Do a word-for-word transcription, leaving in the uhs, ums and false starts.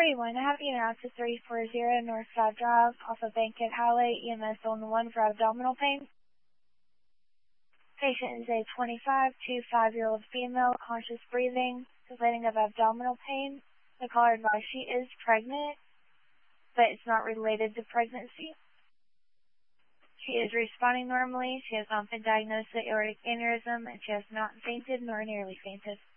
one, I have you now to three four zero Northside Drive off of Bankhead Highway, E M S on the one for abdominal pain. Patient is a twenty-five to five-year-old female, conscious breathing, complaining of abdominal pain. The caller advised she is pregnant, but it's not related to pregnancy. She is responding normally. She has not been diagnosed with aortic aneurysm, and she has not fainted nor nearly fainted.